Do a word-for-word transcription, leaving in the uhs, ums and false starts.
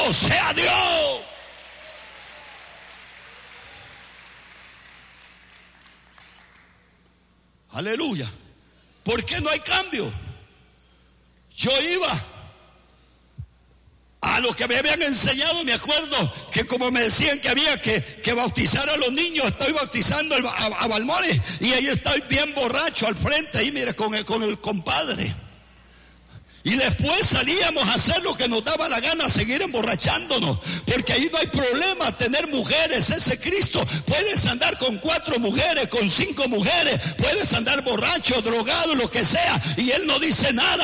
Bendito sea Dios. Aleluya. ¿Por qué no hay cambio? Yo iba a lo que me habían enseñado. Me acuerdo que como me decían que había que, que bautizar a los niños, estoy bautizando a, a, a Balmores, y ahí estoy bien borracho al frente, ahí mire, con el, con el compadre. Y después salíamos a hacer lo que nos daba la gana, seguir emborrachándonos, porque ahí no hay problema tener mujeres. Ese Cristo, puedes andar con cuatro mujeres, con cinco mujeres, puedes andar borracho, drogado, lo que sea, y Él no dice nada.